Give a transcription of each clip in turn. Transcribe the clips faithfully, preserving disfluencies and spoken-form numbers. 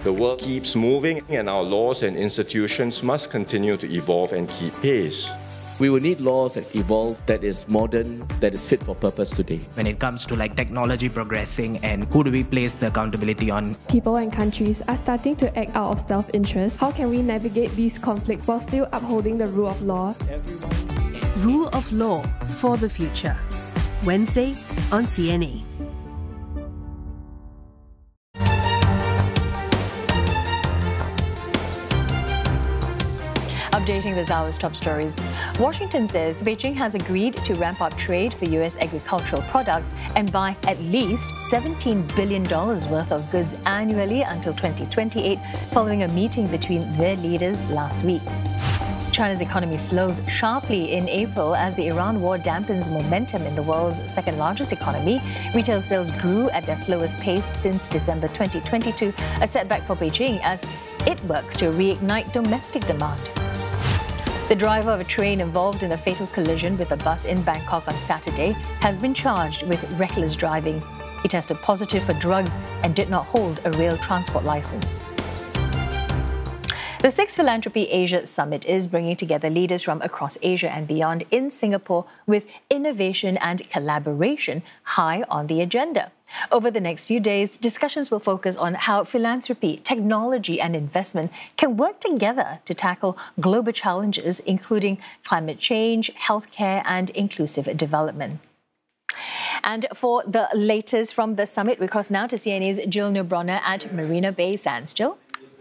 The world keeps moving and our laws and institutions must continue to evolve and keep pace. We will need laws that evolve, that is modern, that is fit for purpose today. When it comes to like technology progressing and who do we place the accountability on? People and countries are starting to act out of self-interest. How can we navigate these conflicts while still upholding the rule of law? Rule of Law for the Future. Wednesday on C N A. Updating this hour's top stories. Washington says Beijing has agreed to ramp up trade for U S agricultural products and buy at least seventeen billion dollars worth of goods annually until twenty twenty-eight, following a meeting between their leaders last week. China's economy slows sharply in April as the Iran war dampens momentum in the world's second-largest economy. Retail sales grew at their slowest pace since December twenty twenty-two, a setback for Beijing as it works to reignite domestic demand. The driver of a train involved in a fatal collision with a bus in Bangkok on Saturday has been charged with reckless driving. He tested positive for drugs and did not hold a rail transport license. The sixth Philanthropy Asia Summit is bringing together leaders from across Asia and beyond in Singapore, with innovation and collaboration high on the agenda. Over the next few days, discussions will focus on how philanthropy, technology and investment can work together to tackle global challenges, including climate change, healthcare and inclusive development. And for the latest from the summit, we cross now to C N A's Jill Neubronner at Marina Bay Sands. Jill?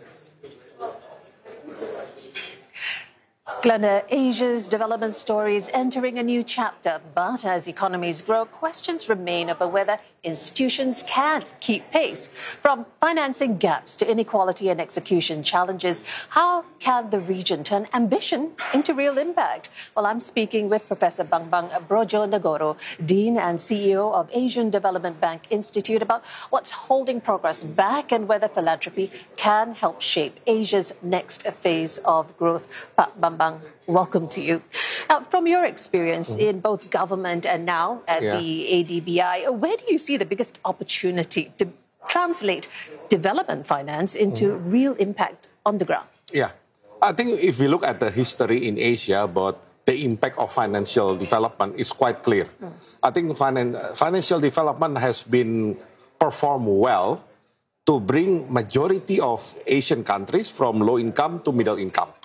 Glenda, Asia's development story is entering a new chapter, but as economies grow, questions remain about whether institutions can keep pace. From financing gaps to inequality and execution challenges, how can the region turn ambition into real impact? Well, I'm speaking with Professor Bambang Brojonegoro, Dean and C E O of Asian Development Bank Institute, about what's holding progress back and whether philanthropy can help shape Asia's next phase of growth. Pak Bambang, welcome to you. Now, from your experience in both government and now at yeah. the A D B I, where do you see the biggest opportunity to translate development finance into mm. real impact on the ground? Yeah, I think if we look at the history in Asia about the impact of financial development is quite clear. Mm. I think finan financial development has been performed well to bring majority of Asian countries from low income to middle income.